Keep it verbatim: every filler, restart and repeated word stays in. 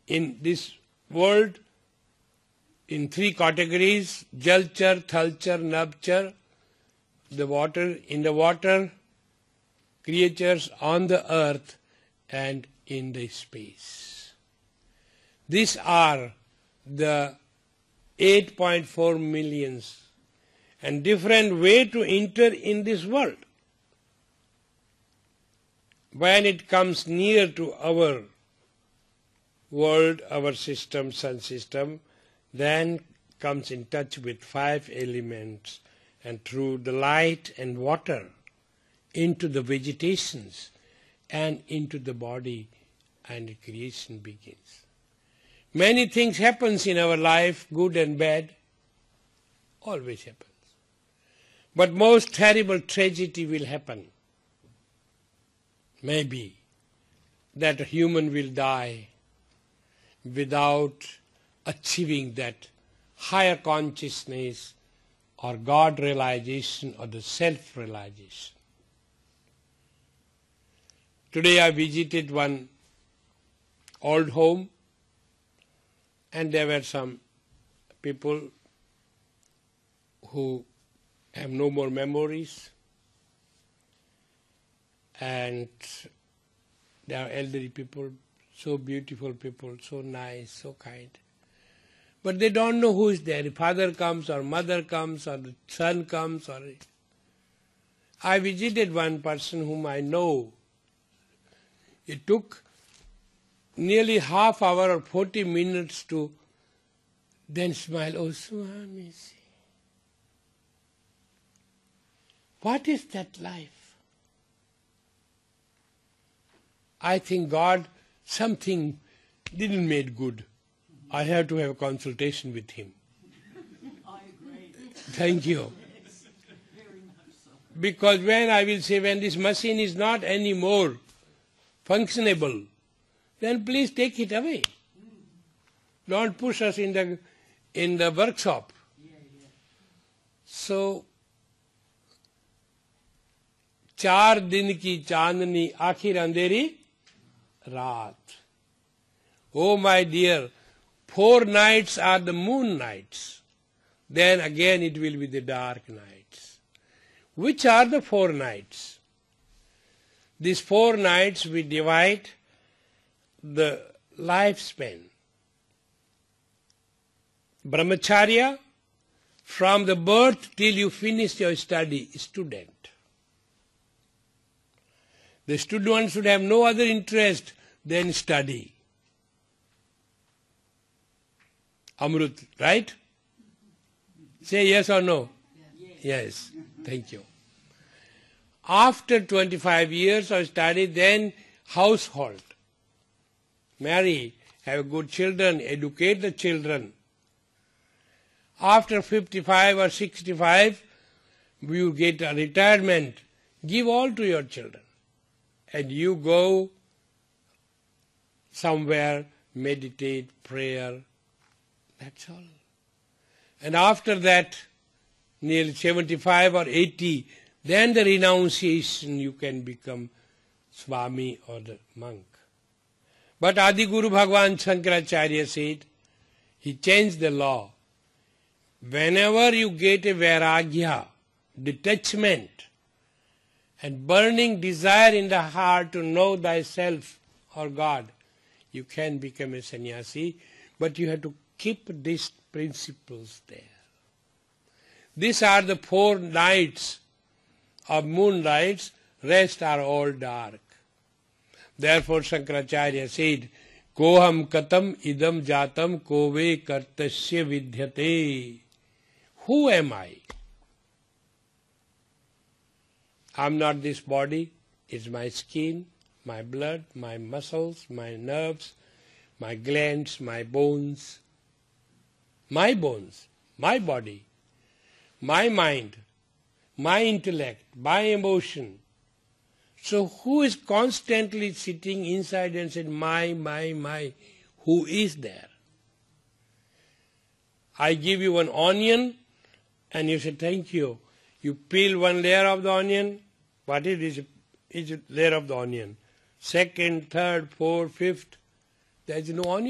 in this world in three categories: Jalchar, Thalchar, Nabchar. The water, in the water, creatures on the earth and in the space. These are the eight point four millions and different way to enter in this world. When it comes near to our world, our system, sun system, then comes in touch with five elements, and through the light and water into the vegetations and into the body, and creation begins. Many things happens in our life, good and bad, always happens. But most terrible tragedy will happen. Maybe that a human will die without achieving that higher consciousness or God realization or the self-realization. Today I visited one old home, and there were some people who have no more memories, and they are elderly people, so beautiful people, so nice, so kind. But they don't know who is there. If father comes or mother comes or the son comes. Or I visited one person whom I know. It took nearly half hour or forty minutes to then smile. Oh, Swami, what is that life? I think God something didn't make good. I have to have a consultation with him. I agree. Thank you. Yes, very much so. Because when I will say, when this machine is not anymore functionable, then please take it away. Don't push us in the in the workshop. Yeah, yeah. So, चार दिन की चांदनी आखिर अंधेरी रात. Oh my dear, four nights are the moon nights. Then again it will be the dark nights. Which are the four nights? These four nights we divide the lifespan. Brahmacharya, from the birth till you finish your study, student. The student should have no other interest than study. Amrut, right? Say yes or no? Yes. Yes. Thank you. After twenty-five years of study, then household. Marry, have good children, educate the children. After fifty-five or sixty-five, you get a retirement. Give all to your children. And you go somewhere, meditate, prayer. That's all. And after that, nearly seventy-five or eighty, then the renunciation, you can become Swami or the monk. But Adi Guru Bhagavan Shankaracharya said, he changed the law. Whenever you get a vairagya, detachment, and burning desire in the heart to know thyself or God, you can become a sannyasi, but you have to keep these principles there. These are the four nights of moonlights, rest are all dark. Therefore Shankaracharya said, Koham katam idam jatam kove kartasya vidyate. Who am I? I'm not this body, it's my skin, my blood, my muscles, my nerves, my glands, my bones, my bones, my body, my mind, my intellect, my emotion. So who is constantly sitting inside and saying, my, my, my, who is there? I give you an onion and you say, thank you. You peel one layer of the onion. What is it? Each layer of the onion. Second, third, fourth, fifth. There is no onion.